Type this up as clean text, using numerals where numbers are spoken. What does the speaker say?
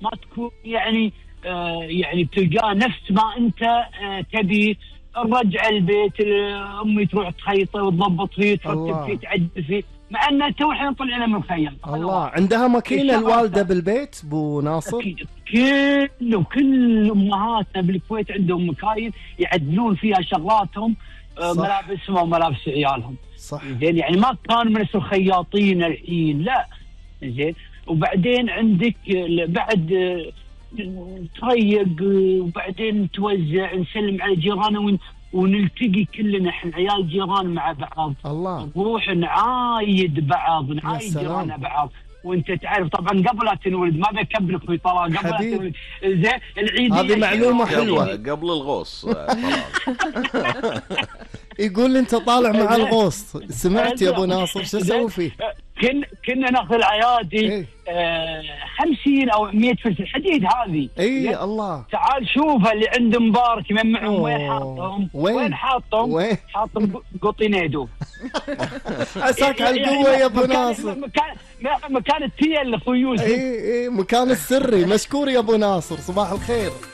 ما تكون يعني يعني بتلقاه نفس ما انت تبي. الرجع البيت، امي تروح تخيطه وتضبط فيه ترتب فيه تعدل فيه، مع ان تو احنا طلعنا من الخيام. الله، عندها ماكينه الوالده بالبيت ابو ناصر؟ أكيد. كل امهاتنا بالكويت عندهم مكاين يعدلون فيها شغلاتهم، ملابسهم وملابس عيالهم. صح. زين، يعني ما كانوا من الخياطين الحين، لا. زين، وبعدين عندك بعد تريق، وبعدين توزع، نسلم على جيراننا ونلتقي كلنا احنا عيال جيران مع بعض. الله. نروح نعايد بعض، نعايد جيراننا بعض. وانت تعرف طبعا قبل لا تنولد، ما بكبلك في طلال قبل لا تنولد. زين، العيد هذه معلومه حلوه قبل الغوص. يقول انت طالع مع الغوص، سمعت يا ابو ناصر شو اسوي فيه؟ كنا ناخذ الايادي 50 او 100 فلس الحديد هذه. اي الله، تعال شوف اللي عند مبارك يمنعهم وين حاطهم؟ وين حاطهم قطينيدو. عساك على القوه يا ابو ناصر. مكان التيل الخيوش. اي مكان السري. مشكور يا ابو ناصر، صباح الخير.